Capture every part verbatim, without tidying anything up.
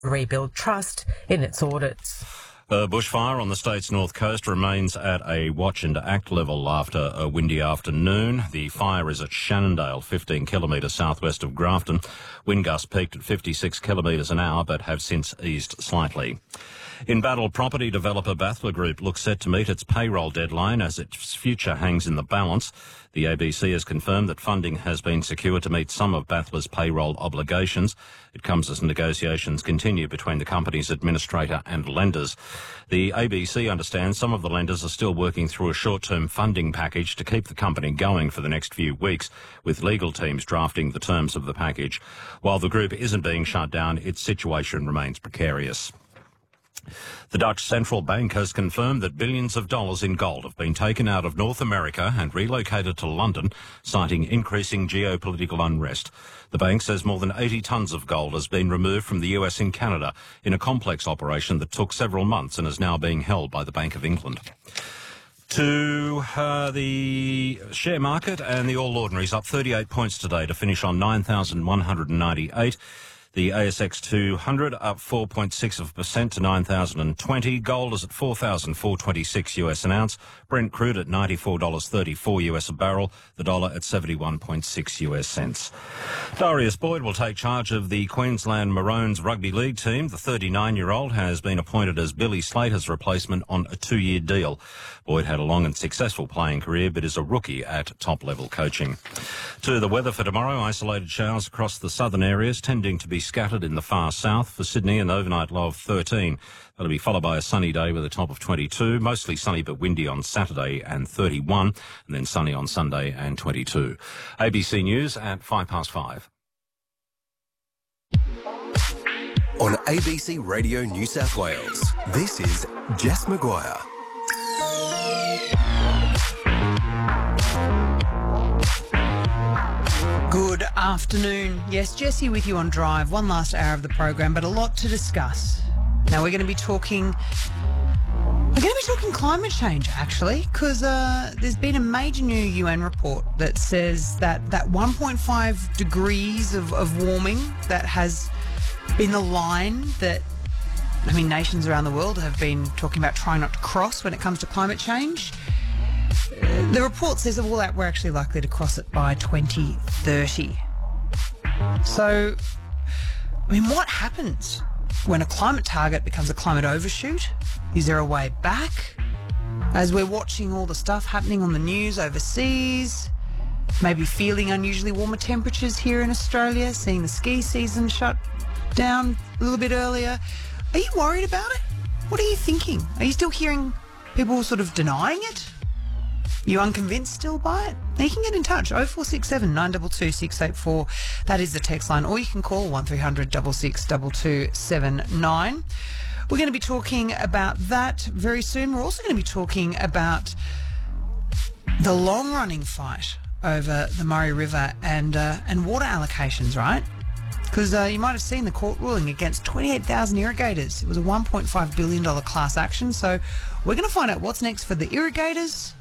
Rebuild trust in its audits. A bushfire on the state's north coast remains at a watch and act level after a windy afternoon. The fire is at Shannondale, fifteen kilometres southwest of Grafton. Wind gusts peaked at fifty-six kilometres an hour but have since eased slightly. In battle, property developer Bathler Group looks set to meet its payroll deadline as its future hangs in the balance. The A B C has confirmed that funding has been secured to meet some of Bathler's payroll obligations. It comes as negotiations continue between the company's administrator and lenders. The A B C understands some of the lenders are still working through a short-term funding package to keep the company going for the next few weeks, with legal teams drafting the terms of the package. While the group isn't being shut down, its situation remains precarious. The Dutch Central Bank has confirmed that billions of dollars in gold have been taken out of North America and relocated to London, citing increasing geopolitical unrest. The bank says more than eighty tonnes of gold has been removed from the U S and Canada in a complex operation that took several months and is now being held by the Bank of England. To uh, the share market, and the All Ordinaries up thirty-eight points today to finish on nine thousand one hundred ninety-eight. The A S X two hundred up four point six percent to nine thousand twenty. Gold is at four thousand four hundred twenty-six US an ounce. Brent crude at ninety-four dollars thirty-four US a barrel. The dollar at seventy-one point six US cents. Darius Boyd will take charge of the Queensland Maroons rugby league team. The thirty-nine-year-old has been appointed as Billy Slater's replacement on a two-year deal. Boyd had a long and successful playing career, but is a rookie at top-level coaching. To the weather for tomorrow, isolated showers across the southern areas, tending to be scattered in the far south. For Sydney, an overnight low of thirteen. That'll be followed by a sunny day with a top of twenty-two. Mostly sunny but windy on Saturday and thirty-one. And then sunny on Sunday and twenty-two. A B C News at five past five. On A B C Radio New South Wales, this is Jess Maguire. Good afternoon. Yes, Jessie with you on Drive. One last hour of the program, but a lot to discuss. Now we're going to be talking... We're going to be talking climate change, actually, because uh, there's been a major new U N report that says that that one point five degrees of, of warming that has been the line that, I mean, nations around the world have been talking about trying not to cross when it comes to climate change. The report says that, well, that we're actually likely to cross it by twenty thirty. So, I mean, what happens when a climate target becomes a climate overshoot? Is there a way back? As we're watching all the stuff happening on the news overseas, maybe feeling unusually warmer temperatures here in Australia, seeing the ski season shut down a little bit earlier. Are you worried about it? What are you thinking? Are you still hearing people sort of denying it? You unconvinced still by it? Now you can get in touch, oh four six seven, nine two two, six eight four. That is the text line, or you can call one three hundred, six six two two seven nine. We're going to be talking about that very soon. We're also going to be talking about the long-running fight over the Murray River and uh, and water allocations, right? Because uh, you might have seen the court ruling against twenty-eight thousand irrigators. It was a one point five billion dollars class action. So we're going to find out what's next for the irrigators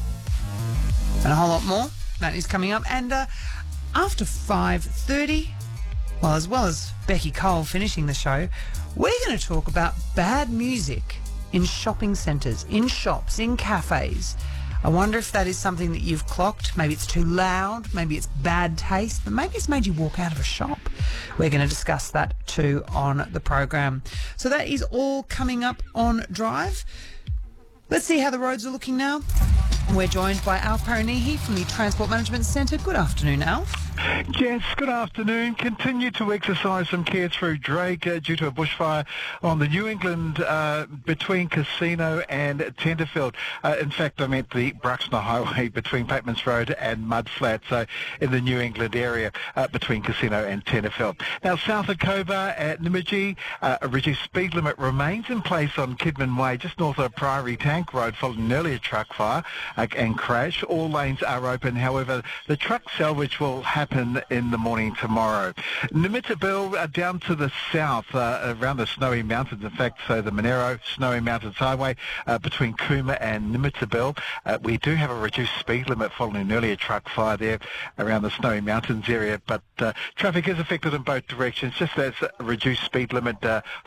and a whole lot more. That is coming up. And uh, after five thirty, well, as well as Becky Cole finishing the show, we're going to talk about bad music in shopping centres, in shops, in cafes. I wonder if that is something that you've clocked. Maybe it's too loud, maybe it's bad taste, but maybe it's made you walk out of a shop. We're going to discuss that too on the program. So that is all coming up on Drive. Let's see how the roads are looking now. We're joined by Alf Paranihi from the Transport Management Centre. Good afternoon, Alf. Yes, good afternoon. Continue to exercise some care through Drake uh, due to a bushfire on the New England uh, between Casino and Tenterfield. Uh, in fact, I meant the Bruxner Highway between Patemans Road and Mud Flat, so in the New England area uh, between Casino and Tenterfield. Now, south of Cobar at Nymagee, uh, a reduced speed limit remains in place on Kidman Way, just north of Priory Tank Road, following an earlier truck fire uh, and crash. All lanes are open. However, the truck salvage will have happen in the morning tomorrow. Nimitabel uh, down to the south, uh, around the Snowy Mountains. In fact, so the Monero Snowy Mountains Highway uh, between Cooma and Nimitabel. Uh, we do have a reduced speed limit following an earlier truck fire there around the Snowy Mountains area, but uh, traffic is affected in both directions. Just as a reduced speed limit uh,